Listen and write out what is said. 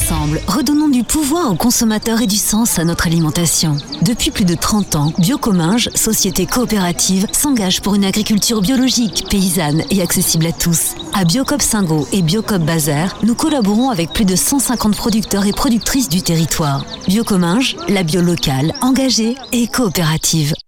Ensemble, redonnons du pouvoir aux consommateurs et du sens à notre alimentation. Depuis plus de 30 ans, Biocominges, société coopérative, s'engage pour une agriculture biologique, paysanne et accessible à tous. À Biocoop Singo et Biocoop Bazaire, nous collaborons avec plus de 150 producteurs et productrices du territoire. Biocominges, la bio locale, engagée et coopérative.